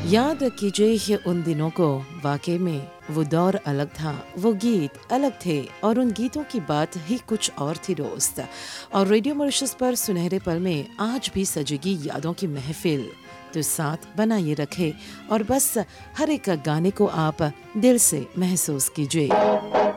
याद कीजिए उन दिनों को, वाकई में वो दौर अलग था, वो गीत अलग थे और उन गीतों की बात ही कुछ और थी दोस्त। और रेडियो मॉरिशस पर सुनहरे पल में आज भी सजेगी यादों की महफिल। तो साथ बनाइए रखे और बस हर एक गाने को आप दिल से महसूस कीजिए।